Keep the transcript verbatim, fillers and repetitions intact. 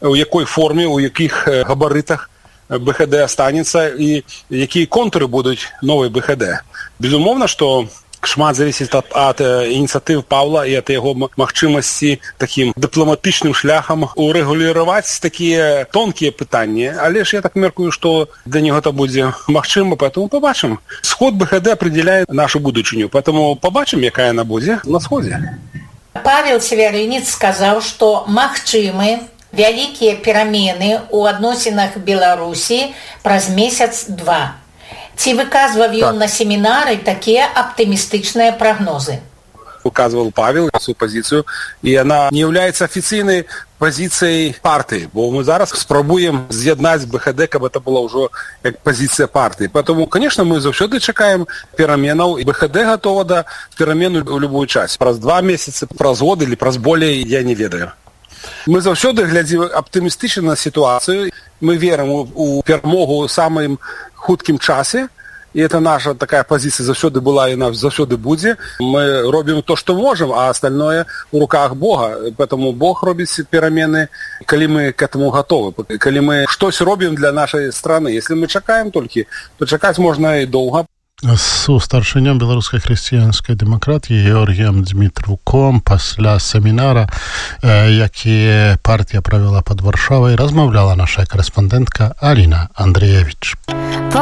у якій формі, у яких габаритах БХД останется і які контури будуть нової БХД. Безумовно, що шмат зависить ад, ад ініціатив Павла і ад яго магчымасці таким дыпламатычным шляхам урэгуліраваць такія тонкія пытанні, але ж я так меркую, што для него это будзе магчыма, поэтому побачым. Сход БХД определяет нашу будучыню, поэтому побачым, якая она будзе на сходзе. Павел Севярынец сказаў, што магчымы вялікія перамены ў адносінах Беларусі праз месяц-два. Ці выказваў ён на семінары такія аптымістычныя прагнозы? Указывал Павел свою позицию, и она не является официальной позицией партии, бо мы зараз спробуем з'єднати БХД, как это была уже как позиция партии. Поэтому, конечно, мы завсёды чекаем переменов, и БХД готова до перемен в любую часть. Праз два месяца, праз год или праз более, я не ведаю. Мы завсёды глядим оптимистично на ситуацию, мы верим у перемогу в самым хуткім часе, і это наша такая позиция завсёды была і завсёды будзе. Мы робім то, што можем, а остальное у руках Бога. Поэтому Бог робіць перамены, калі мы к этому готовы. Калі мы штось робім для нашай страны. Если мы чакаем толькі, то чакаць можна і доўга. Су старшынём беларускай хрысціянскай дэмакратіі Георгіем Дзмітруком пасля семінара, які партія правяла пад Варшавай, размаўляла наша корэспандэнтка Аліна Андрэевіч.